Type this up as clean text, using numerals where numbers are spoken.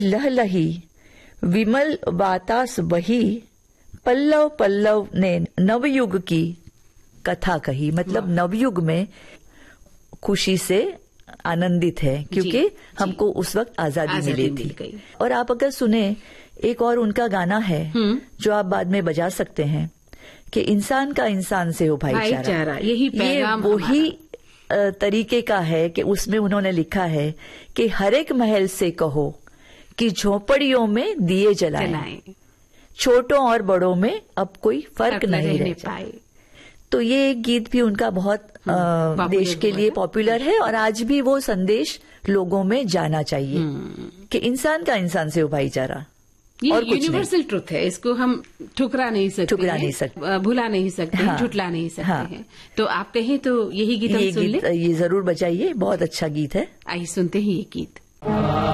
लह लही विमल बातास बही, पल्लव पल्लव ने नवयुग की कथा कही। मतलब नवयुग में खुशी से आनंदित है क्योंकि हमको उस वक्त आजादी मिली थी। और आप अगर सुने, एक और उनका गाना है जो आप बाद में बजा सकते हैं कि इंसान का इंसान से हो भाईचारा। यही पैगाम वही तरीके का है कि उसमें उन्होंने लिखा है कि हर एक महल से कहो कि झोपड़ियों में दिए जलाएं, छोटों और बड़ों में अब कोई फर्क नहीं रह पाए। तो ये गीत भी उनका बहुत देश के लिए पॉपुलर है और आज भी वो संदेश लोगों में जाना चाहिए कि इंसान का इंसान से हो भाईचारा। ये यूनिवर्सल ट्रुथ है, इसको हम ठुकरा नहीं सकते, भुला नहीं सकते, झुटला नहीं सकते हैं। तो आप कहें तो यही गीत हम सुन लें? ये जरूर बजाइए, बहुत अच्छा गीत है। आइए सुनते हैं ये गीत।